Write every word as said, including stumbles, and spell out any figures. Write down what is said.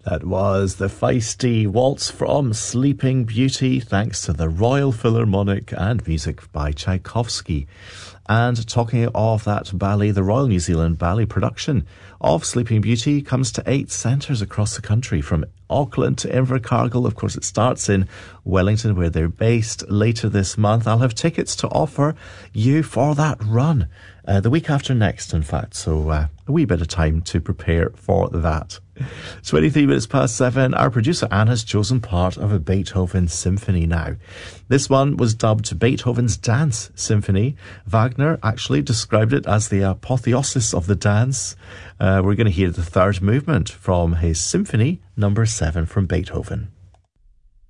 That was the feisty waltz from Sleeping Beauty, thanks to the Royal Philharmonic and music by Tchaikovsky. And talking of that ballet, the Royal New Zealand Ballet production of Sleeping Beauty comes to eight centres across the country, from Auckland to Invercargill. Of course, it starts in Wellington, where they're based, later this month. I'll have tickets to offer you for that run, uh, the week after next, in fact. So uh, a wee bit of time to prepare for that. twenty-three minutes past seven, our producer Anne has chosen part of a Beethoven symphony now. This one was dubbed Beethoven's Dance Symphony. Wagner actually described it as the apotheosis of the dance. Uh, we're going to hear the third movement from his Symphony number seven from Beethoven.